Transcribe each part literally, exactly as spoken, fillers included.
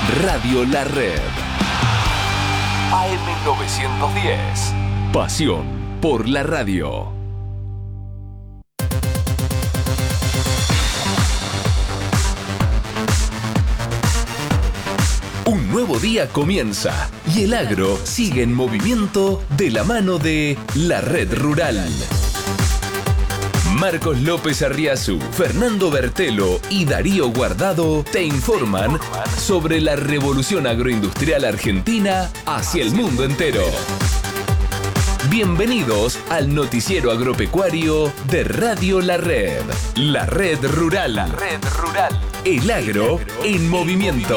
Radio La Red. A M novecientos diez. Pasión por la radio. Un nuevo día comienza y el agro sigue en movimiento de la mano de La Red Rural. Marcos López Arriazu, Fernando Bertelo y Darío Guardado te informan sobre la revolución agroindustrial argentina hacia el mundo entero. Bienvenidos al noticiero agropecuario de Radio La Red. La Red Rural. La Red Rural. El agro en movimiento.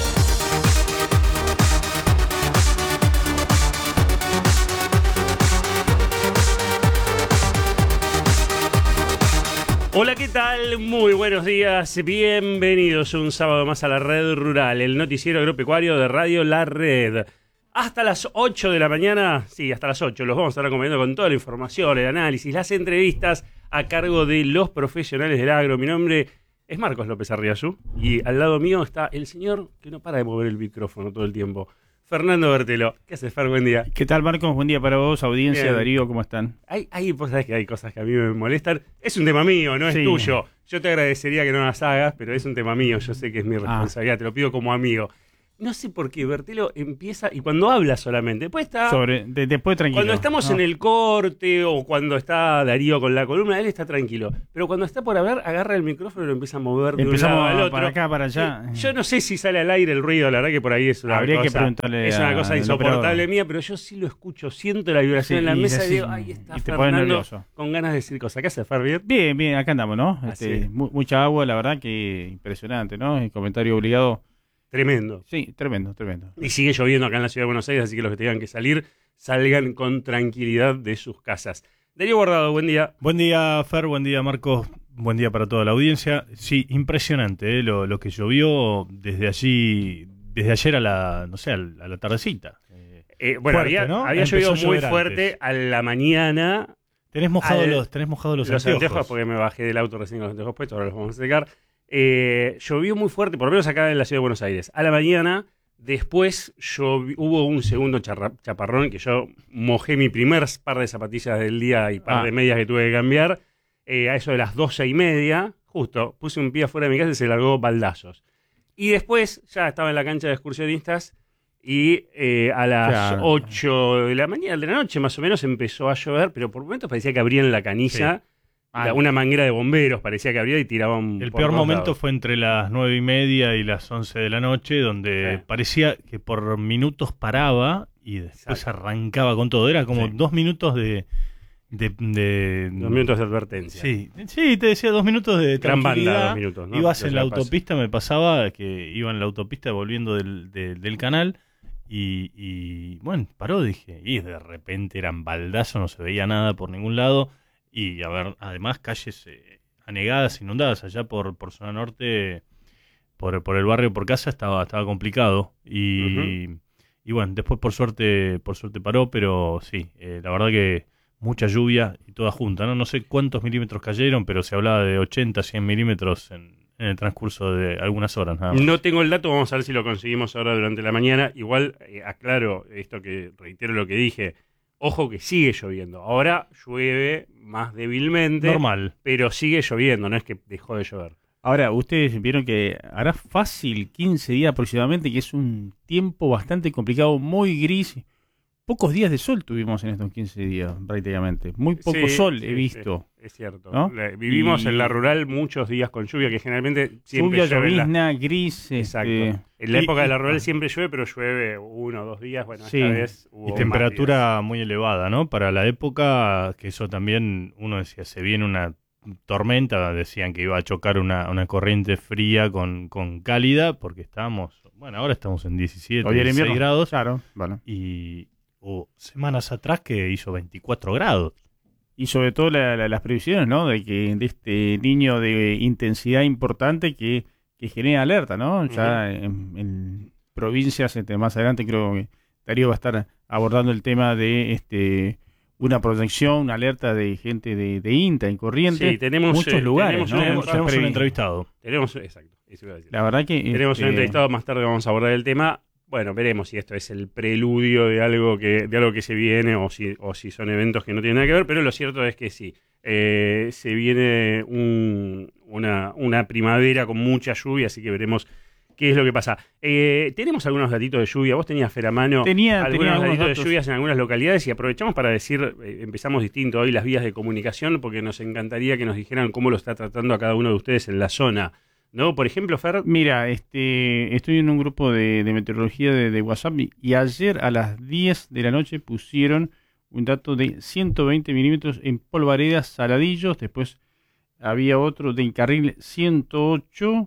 Hola, ¿qué tal? Muy buenos días, bienvenidos un sábado más a La Red Rural, el noticiero agropecuario de Radio La Red. Hasta las ocho de la mañana, sí, hasta las ocho, los vamos a estar acompañando con toda la información, el análisis, las entrevistas a cargo de los profesionales del agro. Mi nombre es Marcos López Arriazu y al lado mío está el señor que no para de mover el micrófono todo el tiempo, Fernando Bertelo. ¿Qué haces, Fer? Buen día. ¿Qué tal, Marcos? Buen día para vos, audiencia, Bien. Darío, ¿cómo están? Hay, hay, vos sabés que hay cosas que a mí me molestan. Es un tema mío, no es Sí. tuyo. Yo te agradecería que no las hagas, pero es un tema mío. Yo sé que es mi responsabilidad, Ah. te lo pido como amigo. No sé por qué Bertelo empieza, y cuando habla solamente, después está... Sobre, de- después tranquilo. Cuando estamos ¿no? en el corte o cuando está Darío con la columna, él está tranquilo. Pero cuando está por hablar, agarra el micrófono y lo empieza a mover de un Empezamos lado al otro. para acá, para allá. Eh, Yo no sé si sale al aire el ruido, la verdad que por ahí es una Habría cosa, que preguntarle es una a- cosa al insoportable operador. mía, pero yo sí lo escucho, siento la vibración Sí, en la y mesa y decís- digo, ahí está y te pones Fernando nervioso. con ganas de decir cosas. ¿Qué hace, Fer? ¿Bien? Bien, bien, acá andamos, ¿no? Así Este, es. mu- mucha agua, la verdad que impresionante, ¿no? El comentario obligado. Tremendo. Sí, tremendo, tremendo. Y sigue lloviendo acá en la ciudad de Buenos Aires, así que los que tengan que salir, salgan con tranquilidad de sus casas. Darío Guardado, buen día. Buen día, Fer, buen día, Marcos, buen día para toda la audiencia. Sí, impresionante ¿eh? lo, lo que llovió desde allí, desde ayer a la, no sé, a la, a la tardecita. Eh, Eh, bueno, Fuerte, había, ¿no? había Empezó llovido a muy llover fuerte antes. a la mañana. tenés mojado Al- los, tenés mojado los, Los anteojos. anteojos, porque me bajé del auto recién con los anteojos puestos, ahora los vamos a secar. Eh, llovió muy fuerte, por lo menos acá en la ciudad de Buenos Aires. A la mañana, después llovi- hubo un segundo charra- chaparrón que yo mojé mi primer par de zapatillas del día y par Ah. de medias que tuve que cambiar. Eh, a eso de las doce y media, justo, puse un pie afuera de mi casa y se largó baldazos. Y después ya estaba en la cancha de excursionistas y eh, a las Claro. ocho de la mañana, de la noche más o menos, empezó a llover, pero por momentos parecía que abrían la canilla. Ah, La- una manguera de bomberos parecía que habría y tiraban. El por peor todos momento lados. fue entre las nueve y media y las once de la noche, donde Sí. parecía que por minutos paraba y después Exacto. arrancaba con todo. Era como Sí. dos minutos de... de, de- Dos minutos de advertencia. Sí, sí, te decía dos minutos de Gran banda, tranquilidad. dos minutos, ¿no? Ibas Lo en que la pasa. autopista, me pasaba que iba en la autopista volviendo del, de- del canal y, y, bueno, paró, dije, y de repente eran baldazos, no se veía nada por ningún lado y a ver, además calles eh, anegadas, inundadas allá por, por zona norte, por, por el barrio, por casa, estaba, estaba complicado y, y bueno, después por suerte, por suerte paró, pero sí, eh, la verdad que mucha lluvia y toda junta, ¿no? No sé cuántos milímetros cayeron, pero se hablaba de ochenta, cien milímetros en, en el transcurso de algunas horas, nada más. No tengo el dato, vamos a ver si lo conseguimos ahora durante la mañana. Igual, eh, aclaro esto que reitero lo que dije. Ojo que sigue lloviendo. Ahora llueve más débilmente. Normal. Pero sigue lloviendo, no es que dejó de llover. Ahora, ustedes vieron que hará fácil quince días aproximadamente, que es un tiempo bastante complicado, muy gris. Pocos días de sol tuvimos en estos quince días, prácticamente. Muy poco Sí, sol sí, he visto. sí, es cierto. ¿No? La- vivimos Y- en la rural muchos días con lluvia, que generalmente siempre Lluvia, llueve en la- llovizna, gris. Exacto. este, En la Y- época de la y- rural siempre llueve, pero llueve uno o dos días. Bueno, Sí. esta vez hubo Y más temperatura muy elevada, ¿no? Para la época, que eso también, uno decía, se viene una tormenta, decían que iba a chocar una, una corriente fría con, con cálida, porque estábamos, bueno, ahora estamos en diecisiete, Hoy era dieciséis invierno. grados, Claro, bueno. y o semanas atrás que hizo veinticuatro grados. Y sobre todo la- la- las previsiones, ¿no? De que de este niño de intensidad importante que, que genera alerta, ¿no? Ya en, en provincias, este, más adelante creo que Darío va a estar abordando el tema de este una protección, una alerta de gente de, de INTA en Corrientes. Sí, tenemos, muchos eh, lugares, tenemos ¿no? una- tenemos Muchas tenemos un previ- entrevistado. Tenemos, exacto. Eso iba a decir. La verdad que... Tenemos este, un entrevistado, más tarde vamos a abordar el tema. Bueno, veremos si esto es el preludio de algo que de algo que se viene o si, o si son eventos que no tienen nada que ver, pero lo cierto es que sí. Eh, se viene un, una, una primavera con mucha lluvia, así que veremos qué es lo que pasa. Eh, tenemos algunos datitos de lluvia. Vos tenías, Fer, a mano Tenía, algunos tenía algunos datitos datos. de lluvias en algunas localidades y aprovechamos para decir, eh, empezamos distinto hoy las vías de comunicación porque nos encantaría que nos dijeran cómo lo está tratando a cada uno de ustedes en la zona, ¿no? Por ejemplo, Fer... Mira, este, estoy en un grupo de, de meteorología de, de WhatsApp y, y ayer a las diez de la noche pusieron un dato de ciento veinte milímetros en Polvaredas, Saladillos. Después había otro de Incarril, ciento ocho.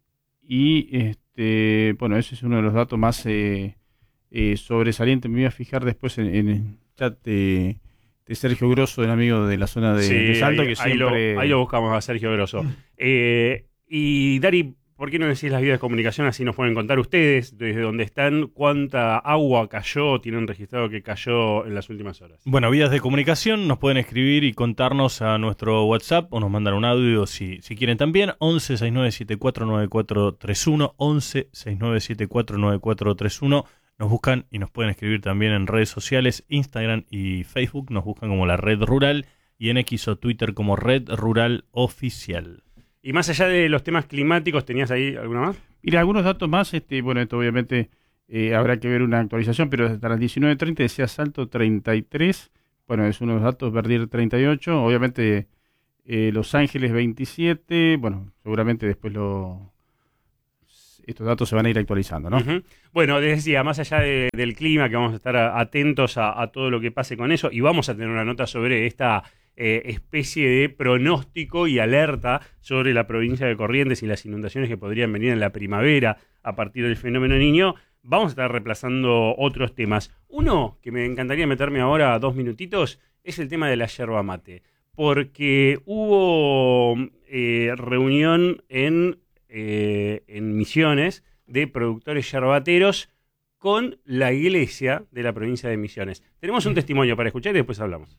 Y este, bueno, ese es uno de los datos más eh, eh, sobresalientes. Me voy a fijar después en, en el chat de, de Sergio Grosso, el amigo de la zona de, Sí, de Salto, ahí, que ahí siempre... lo, ahí lo buscamos a Sergio Grosso. Eh, y Dari, ¿por qué no decís las vías de comunicación? Así nos pueden contar ustedes desde dónde están, cuánta agua cayó, tienen registrado que cayó en las últimas horas. Bueno, vías de comunicación, nos pueden escribir y contarnos a nuestro WhatsApp o nos mandan un audio si, si quieren también. once sesenta y nueve setenta y cuatro noventa y cuatro treinta y uno, once sesenta y nueve setenta y cuatro noventa y cuatro treinta y uno. Nos buscan y nos pueden escribir también en redes sociales, Instagram y Facebook. Nos buscan como La Red Rural y en X o Twitter como Red Rural Oficial. Y más allá de los temas climáticos, ¿tenías ahí alguna más? Mira, algunos datos más, este, bueno, esto obviamente eh, habrá que ver una actualización, pero hasta las diecinueve treinta decía Salto treinta y tres, bueno, es unos datos, Verdier treinta y ocho, obviamente eh, Los Ángeles veintisiete, bueno, seguramente después lo... estos datos se van a ir actualizando, ¿no? Uh-huh. Bueno, les decía, más allá de, del clima, que vamos a estar a, atentos a, a todo lo que pase con eso, y vamos a tener una nota sobre esta eh, especie de pronóstico y alerta sobre la provincia de Corrientes y las inundaciones que podrían venir en la primavera a partir del fenómeno Niño. Vamos a estar reemplazando otros temas. Uno que me encantaría meterme ahora dos minutitos es el tema de la yerba mate, porque hubo eh, reunión en... Eh, en Misiones de productores yerbateros con la iglesia de la provincia de Misiones. Tenemos un testimonio para escuchar y después hablamos.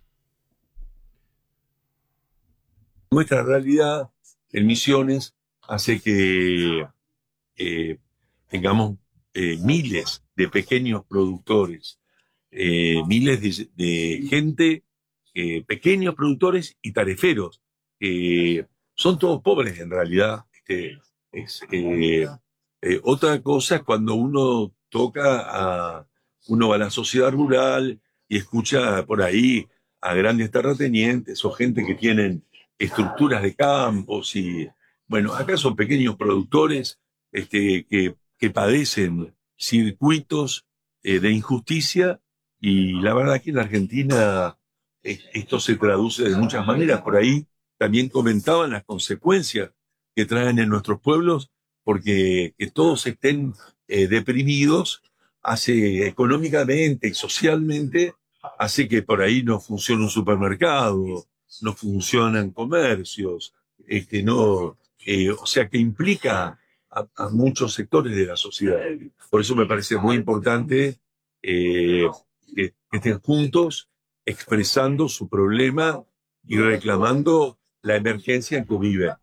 Nuestra realidad en Misiones hace que eh, tengamos eh, miles de pequeños productores, eh, miles de, de gente, eh, pequeños productores y tareferos. Eh, son todos pobres en realidad. Eh, Es, eh, eh, otra cosa es cuando uno toca a, uno va a la sociedad rural y escucha por ahí a grandes terratenientes o gente que tienen estructuras de campos y, bueno, acá son pequeños productores este, que, que padecen circuitos eh, de injusticia y la verdad que en Argentina eh, esto se traduce de muchas maneras. Por ahí también comentaban las consecuencias que traen en nuestros pueblos, porque que todos estén eh, deprimidos hace económicamente y socialmente, hace que por ahí no funcione un supermercado, no funcionan comercios, este, no, eh, o sea que implica a, a muchos sectores de la sociedad. Por eso me parece muy importante eh, que, que estén juntos expresando su problema y reclamando la emergencia en que viven.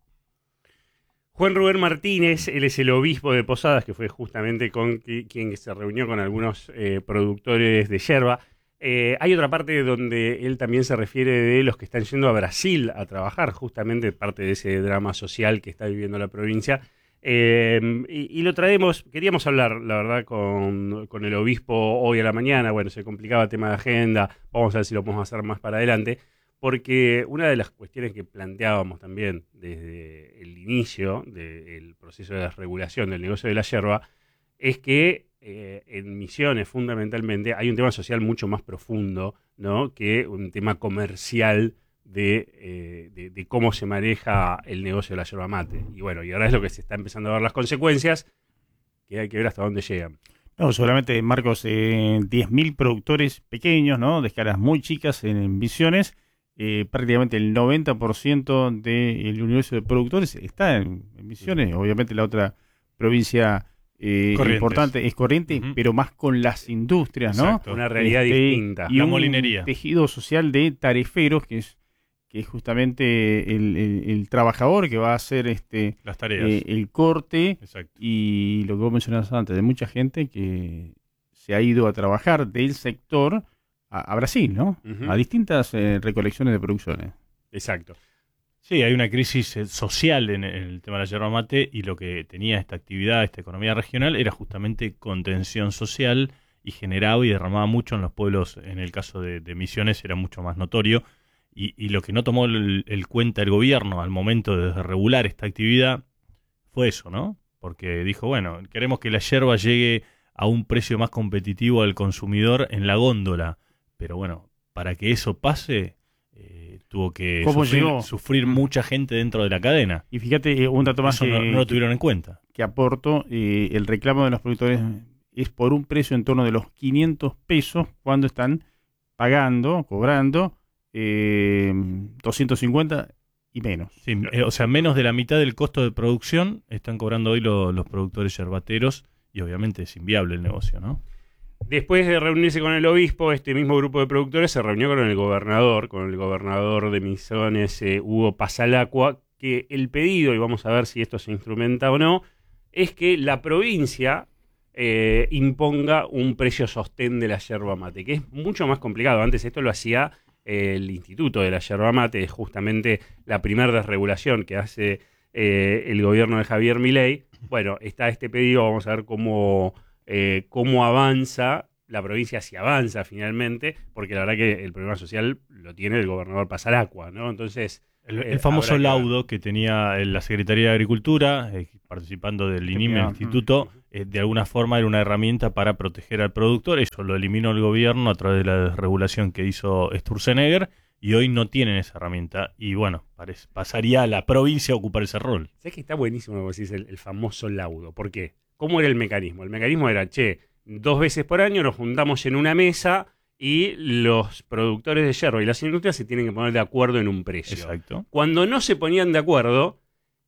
Juan Rubén Martínez, él es el obispo de Posadas, que fue justamente con quien se reunió con algunos eh, productores de yerba. Eh, hay otra parte donde él también se refiere de los que están yendo a Brasil a trabajar, justamente parte de ese drama social que está viviendo la provincia. Eh, y, y lo traemos, queríamos hablar, la verdad, con, con el obispo hoy a la mañana. Bueno, se complicaba el tema de agenda, vamos a ver si lo podemos hacer más para adelante. Porque una de las cuestiones que planteábamos también desde el inicio del proceso de desregulación del negocio de la yerba es que eh, en Misiones fundamentalmente hay un tema social mucho más profundo, ¿no?, que un tema comercial de, eh, de, de cómo se maneja el negocio de la yerba mate. Y bueno, y ahora es lo que se está empezando a ver las consecuencias, que hay que ver hasta dónde llegan. No, seguramente, Marcos, eh, diez mil productores pequeños, ¿no?, de escalas muy chicas en, en Misiones. Eh, prácticamente el noventa por ciento del universo de productores está en, en Misiones. Obviamente la otra provincia eh, importante es Corrientes, uh-huh. pero más con las industrias, ¿no? Exacto, una realidad este, distinta. Y la un molinería. Tejido social de tareferos que es que es justamente el, el, el trabajador que va a hacer este Las tareas. eh, el corte. Exacto. Y lo que vos mencionabas antes, de mucha gente que se ha ido a trabajar del sector a, a Brasil, ¿no? Ujú. A distintas eh, recolecciones de producciones. Exacto. Sí, hay una crisis eh, social en, en el tema de la yerba mate y lo que tenía esta actividad, esta economía regional, era justamente contención social y generaba y derramaba mucho en los pueblos. En el caso de, de Misiones era mucho más notorio y, y lo que no tomó el, el cuenta el gobierno al momento de regular esta actividad fue eso, ¿no? Porque dijo, bueno, queremos que la yerba llegue a un precio más competitivo al consumidor en la góndola, pero bueno, para que eso pase eh, tuvo que ¿Cómo sufrir, llegó? sufrir mucha gente dentro de la cadena. Y fíjate, eh, un dato más Eso que, no, no lo tuvieron en cuenta. que aporto, eh, el reclamo de los productores es por un precio en torno de los quinientos pesos cuando están pagando, cobrando eh, doscientos cincuenta y menos. Sí, eh, o sea, menos de la mitad del costo de producción están cobrando hoy lo- los productores yerbateros y obviamente es inviable el negocio, ¿no? Después de reunirse con el obispo, este mismo grupo de productores se reunió con el gobernador, con el gobernador de Misiones, eh, Hugo Pasalacqua, que el pedido, y vamos a ver si esto se instrumenta o no, es que la provincia eh, imponga un precio sostén de la yerba mate, que es mucho más complicado. Antes esto lo hacía eh, el Instituto de la Yerba Mate, es justamente la primera desregulación que hace eh, el gobierno de Javier Milei. Bueno, está este pedido, vamos a ver cómo... Eh, cómo avanza la provincia, si avanza finalmente, porque la verdad que el problema social lo tiene el gobernador Pasalacqua, ¿no? Entonces, El, eh, el famoso habrá que ver. laudo que tenía eh, la Secretaría de Agricultura, eh, participando del INIM, el Ujú. instituto, eh, de alguna forma era una herramienta para proteger al productor. Eso lo eliminó el gobierno a través de la desregulación que hizo Sturzenegger y hoy no tienen esa herramienta. Y bueno, parece, pasaría a la provincia a ocupar ese rol. ¿Sabes que está buenísimo lo que decís, el, el famoso laudo? ¿Por qué? ¿Cómo era el mecanismo? El mecanismo era, che, dos veces por año nos juntamos en una mesa y los productores de yerba y las industrias se tienen que poner de acuerdo en un precio. Exacto. Cuando no se ponían de acuerdo,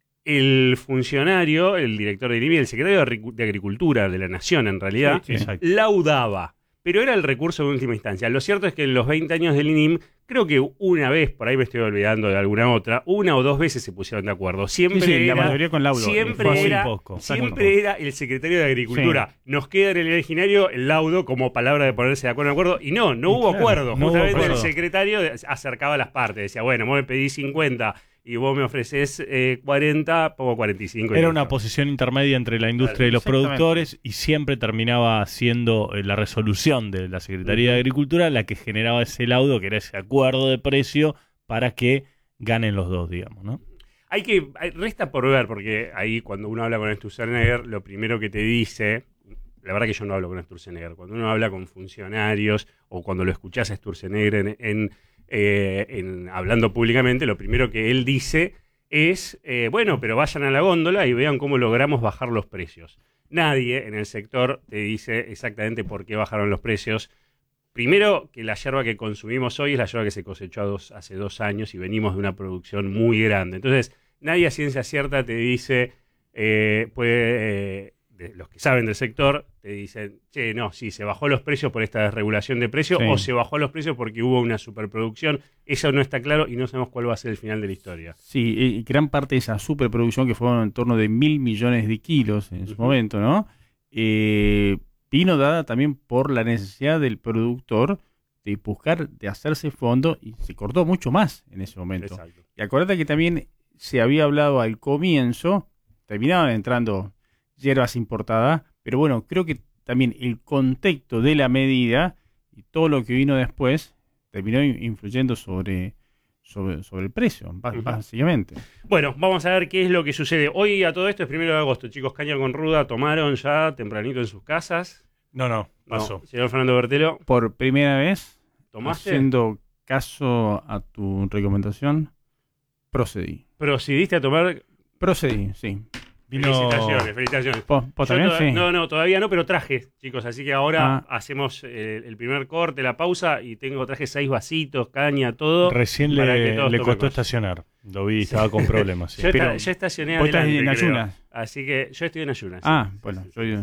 el funcionario, el director de I N I M, el secretario de Agricu- de Agricultura de la Nación, en realidad, Sí, sí. Exacto. laudaba. Pero era el recurso de última instancia. Lo cierto es que en los veinte años del I N I M, creo que una vez, por ahí me estoy olvidando de alguna otra, una o dos veces se pusieron de acuerdo. Siempre Sí, sí, la era, mayoría con laudo. siempre Fue así. era, poco. siempre era el secretario de Agricultura. Nos queda en el originario el laudo como palabra de ponerse de acuerdo en acuerdo. Y no, no Y hubo claro, acuerdo. no hubo Justamente acuerdo. el secretario de- acercaba las partes. Decía, bueno, vos me pedís cincuenta y vos me ofreces eh, cuarenta, pongo cuarenta y cinco. y Era listo. una posición intermedia entre la industria y los Exactamente. productores y siempre terminaba siendo eh, la resolución de la Secretaría de Agricultura la que generaba ese laudo, que era ese acuerdo de precio para que ganen los dos, digamos, ¿no? Hay que, hay- resta por ver, porque ahí cuando uno habla con Sturzenegger, lo primero que te dice, la verdad que yo no hablo con Sturzenegger, cuando uno habla con funcionarios o cuando lo escuchás a Sturzenegger en, en, eh, en- hablando públicamente, lo primero que él dice es, eh, bueno, pero vayan a la góndola y vean cómo logramos bajar los precios. Nadie en el sector te dice exactamente por qué bajaron los precios. Primero, que la yerba que consumimos hoy es la yerba que se cosechó a dos- hace dos años y venimos de una producción muy grande. Entonces, nadie a ciencia cierta te dice, eh, puede, eh, de los que saben del sector, te dicen, che, no, sí, se bajó los precios por esta desregulación de precios Sí. o se bajó los precios porque hubo una superproducción. Eso no está claro y no sabemos cuál va a ser el final de la historia. Sí, y gran parte de esa superproducción, que fueron en torno de mil millones de kilos en su Ujú. momento, ¿no? Eh, vino dada también por la necesidad del productor de buscar, de hacerse fondo, y se cortó mucho más en ese momento. Exacto. Y acuérdate que también se había hablado al comienzo, terminaban entrando hierbas importadas, pero bueno, creo que también el contexto de la medida y todo lo que vino después terminó in- influyendo sobre, sobre, sobre el precio, ba- Ujú. básicamente. Bueno, vamos a ver qué es lo que sucede. Hoy a todo esto es primero de agosto. Chicos, caña con ruda, tomaron ya tempranito en sus casas. No, no, No, pasó. señor Fernando Bertelo, Por primera vez, ¿tomaste? haciendo caso a tu recomendación, procedí. ¿Procediste a tomar? Procedí, sí. Vino- Felicitaciones, felicitaciones. ¿Vos, vos Yo también? toda- Sí. No, no, todavía no, pero traje, chicos. Así que ahora Ah. hacemos eh, el primer corte, la pausa, y tengo traje seis vasitos, caña, todo. Recién para que le, todos le tomen costó cosas. estacionar. Lo vi, estaba con problemas. sí. Yo, esta- Pero yo estacioné vos estás adelante, en creo. ayunas. Así que yo estoy en ayunas. Ah, sí. bueno, Sí, yo sí, eh, sí.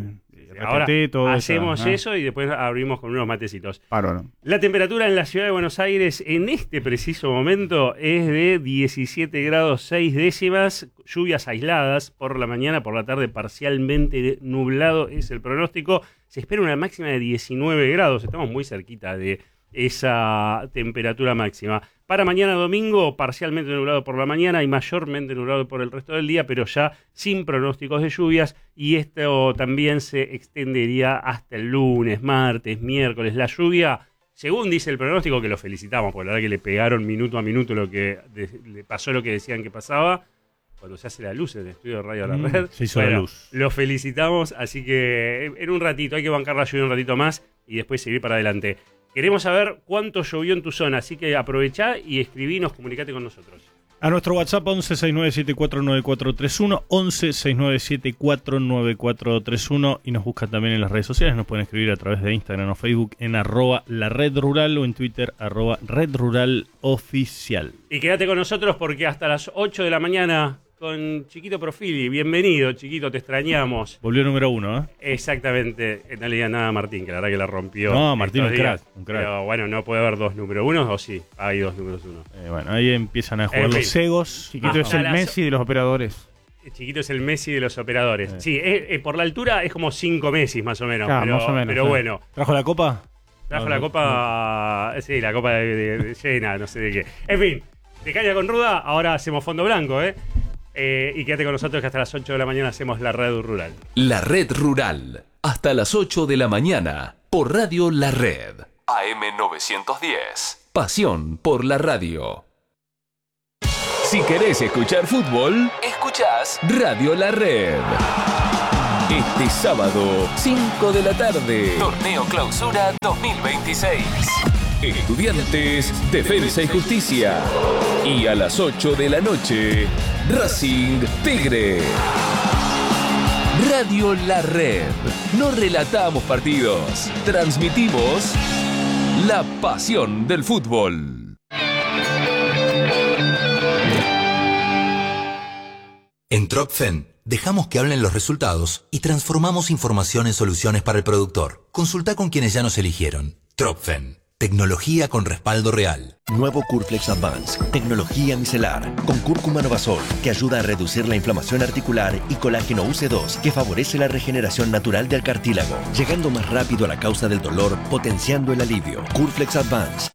Ahora Repeté todo hacemos eso, ¿no? eso y después abrimos con unos matecitos. Bárbaro. La temperatura en la ciudad de Buenos Aires en este preciso momento es de diecisiete grados seis décimas, lluvias aisladas por la mañana, por la tarde parcialmente nublado es el pronóstico. Se espera una máxima de diecinueve grados, estamos muy cerquita de esa temperatura máxima. Para mañana domingo, parcialmente nublado por la mañana y mayormente nublado por el resto del día, pero ya sin pronósticos de lluvias, y esto también se extendería hasta el lunes, martes, miércoles. La lluvia, según dice el pronóstico, que lo felicitamos, porque la verdad que le pegaron minuto a minuto lo que de, le pasó lo que decían que pasaba. Cuando se hace la luz en el estudio de Radio La Red. Mm, se hizo bueno, la luz. Lo felicitamos, así que en un ratito, hay que bancar la lluvia un ratito más y después seguir para adelante. Queremos saber cuánto llovió en tu zona, así que aprovechá y escribinos, comunicate con nosotros. A nuestro WhatsApp once sesenta y nueve setenta y cuatro noventa y cuatro treinta y uno, once sesenta y nueve setenta y cuatro noventa y cuatro treinta y uno, y nos buscan también en las redes sociales. Nos pueden escribir a través de Instagram o Facebook en arroba la red rural o en Twitter arroba red rural oficial. Y quédate con nosotros porque hasta las ocho de la mañana con Chiquito Profili. Bienvenido, Chiquito, te extrañamos. Volvió número uno, ¿eh? Exactamente. No le digan nada a Martín, que la verdad que la rompió. No, Martín, estos un días. crack, un crack. Pero bueno, no puede haber dos número uno, o sí, hay dos números uno. Eh, bueno, ahí empiezan a jugar En fin. los cegos. Chiquito Ah, es el ojalá Messi de los operadores. Chiquito es el Messi de los operadores. Eh. Sí, es- eh, por la altura es como cinco Messi más o menos. Claro, pero más o menos, pero sí. bueno, ¿Trajo la copa? trajo No, la no, copa. Sí, la copa de, de- de llena, no sé de qué. En fin, de caña con ruda, ahora hacemos fondo blanco, ¿eh? Eh, y quédate con nosotros que hasta las ocho de la mañana hacemos la red rural. La Red Rural, hasta las ocho de la mañana, por Radio La Red. A M novecientos diez. Pasión por la radio. Si querés escuchar fútbol, escuchás Radio La Red. Este sábado, cinco de la tarde. Torneo Clausura dos mil veintiséis. Estudiantes, Defensa y Justicia. Y a las ocho de la noche, Racing Tigre. Radio La Red. No relatamos partidos, transmitimos la pasión del fútbol. En Tropfen dejamos que hablen los resultados y transformamos información en soluciones para el productor. Consulta con quienes ya nos eligieron. Tropfen, tecnología con respaldo real. Nuevo Curflex Advance, tecnología micelar, con cúrcuma novasol, que ayuda a reducir la inflamación articular, y colágeno U C dos, que favorece la regeneración natural del cartílago, llegando más rápido a la causa del dolor, potenciando el alivio. Curflex Advance.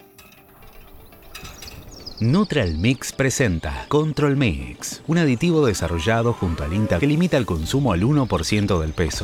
Neutral Mix presenta Control Mix, un aditivo desarrollado junto al INTA que limita el consumo al uno por ciento del peso.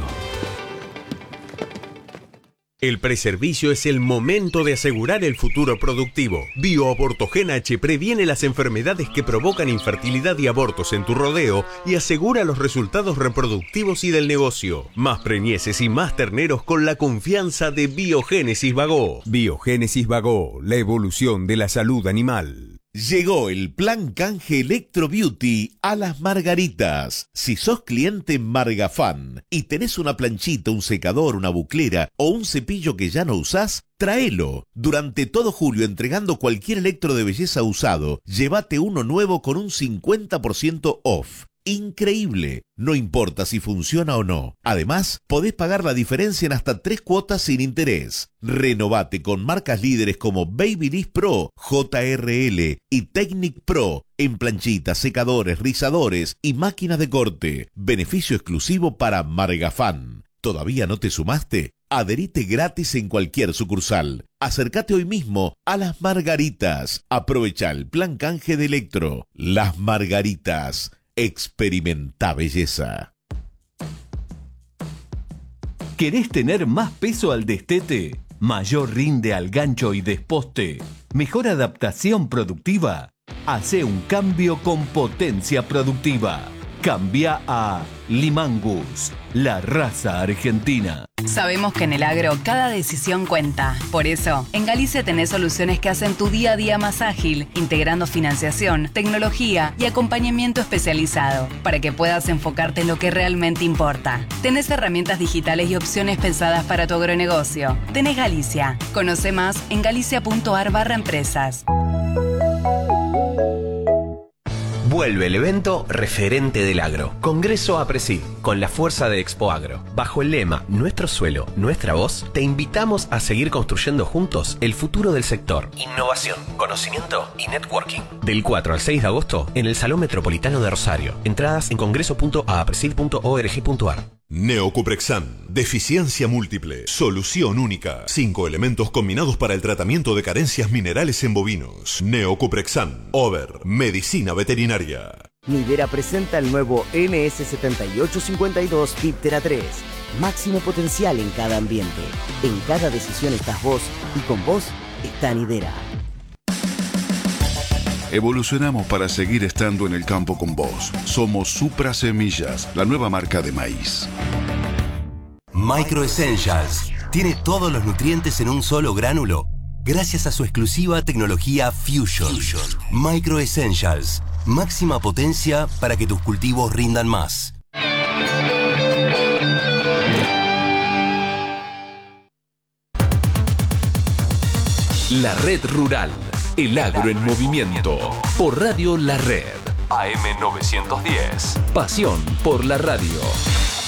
El preservicio es el momento de asegurar el futuro productivo. BioAbortogen H previene las enfermedades que provocan infertilidad y abortos en tu rodeo y asegura los resultados reproductivos y del negocio. Más preñeces y más terneros con la confianza de Biogénesis Bagó. Biogénesis Bagó, la evolución de la salud animal. Llegó el plan canje Electro Beauty a Las Margaritas. Si sos cliente Margafan y tenés una planchita, un secador, una buclera o un cepillo que ya no usás, tráelo. Durante todo julio, entregando cualquier electro de belleza usado, llévate uno nuevo con un cincuenta por ciento off. Increíble, no importa si funciona o no. Además, podés pagar la diferencia en hasta tres cuotas sin interés. Renovate con marcas líderes como Babyliss Pro, J R L y Technic Pro en planchitas, secadores, rizadores y máquinas de corte. Beneficio exclusivo para Margafan. ¿Todavía no te sumaste? Adherite gratis en cualquier sucursal. Acércate hoy mismo a Las Margaritas. Aprovecha el plan canje de Electro. Las Margaritas. Experimenta belleza. ¿Querés tener más peso al destete? ¿Mayor rinde al gancho y desposte? ¿Mejor adaptación productiva? Hacé un cambio con potencia productiva. Cambia a Limangus, la raza argentina. Sabemos que en el agro cada decisión cuenta. Por eso, en Galicia tenés soluciones que hacen tu día a día más ágil, integrando financiación, tecnología y acompañamiento especializado, para que puedas enfocarte en lo que realmente importa. Tenés herramientas digitales y opciones pensadas para tu agronegocio. Tenés Galicia. Conoce más en galicia punto ar barra empresas. Vuelve el evento referente del agro. Congreso APRESID, con la fuerza de Expo Agro. Bajo el lema Nuestro suelo, nuestra voz, te invitamos a seguir construyendo juntos el futuro del sector. Innovación, conocimiento y networking. Del cuatro al seis de agosto en el Salón Metropolitano de Rosario. Entradas en congreso punto apresid punto org punto ar. Neocuprexan, deficiencia múltiple, solución única. Cinco elementos combinados para el tratamiento de carencias minerales en bovinos. Neocuprexan, Over, medicina veterinaria. Nidera presenta el nuevo N S setenta y ocho cincuenta y dos Piptera tres. Máximo potencial en cada ambiente. En cada decisión estás vos y con vos está Nidera. Evolucionamos para seguir estando en el campo con vos. Somos Supra Semillas, la nueva marca de maíz. Micro Essentials tiene todos los nutrientes en un solo gránulo gracias a su exclusiva tecnología Fusion. Fusion. Micro Essentials, máxima potencia para que tus cultivos rindan más. La Red Rural, el agro en movimiento, por Radio La Red. A M novecientos diez, pasión por la radio.